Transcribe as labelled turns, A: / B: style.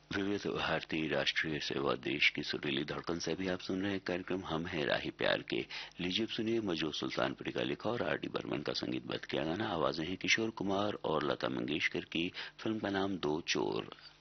A: विविध भारती राष्ट्रीय सेवा देश की सुरीली धड़कन से भी आप सुन रहे हैं कार्यक्रम हम हैं राही प्यार के। लीजिए अब सुनिए मजो सुल्तानपुरी का लिखा और आर डी बर्मन का संगीतबद्ध किया गाना। आवाजें हैं किशोर कुमार और लता मंगेशकर की। फिल्म का नाम दो चोर।